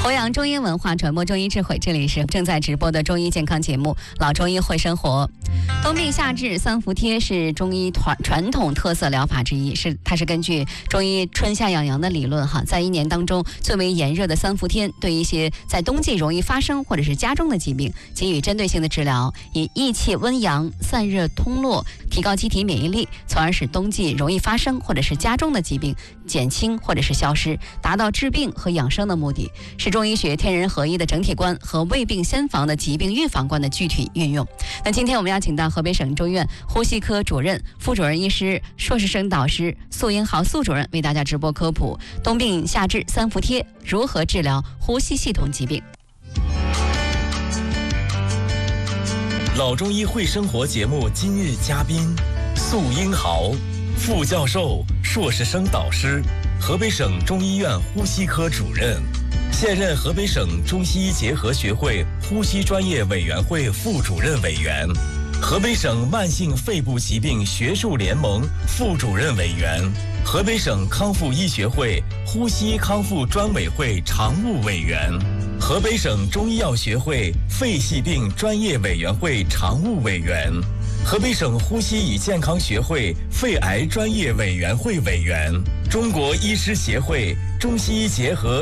弘扬中医文化，传播中医智慧。这里是正在直播的中医健康节目《老中医会生活》。冬病夏治三伏贴是中医传统特色疗法之一，它是根据中医春夏养阳的理论在一年当中最为炎热的三伏天，对一些在冬季容易发生或者是加重的疾病给予针对性的治疗，以益气温阳、散热通络，提高机体免疫力，从而使冬季容易发生或者是加重的疾病减轻或者是消失，达到治病和养生的目的，是中医学天人合一的整体观和未病先防的疾病预防观的具体运用。那今天我们邀请到河北省中医院呼吸科主任、副主任医师、硕士生导师素英豪素主任为大家直播科普冬病夏治三伏贴如何治疗呼吸系统疾病。 老中医会生活节目今日嘉宾素英豪，副教授、硕士生导师，河北省中医院呼吸科主任，现任河北省中西医结合学会呼吸专业委员会副主任委员，河北省慢性肺部疾病学术联盟副主任委员，河北省康复医学会呼吸康复专委会常务委员，河北省中医药学会肺系病专业委员会常务委员，河北省呼吸与健康学会肺癌专业委员会委员，中国医师协会中西医结合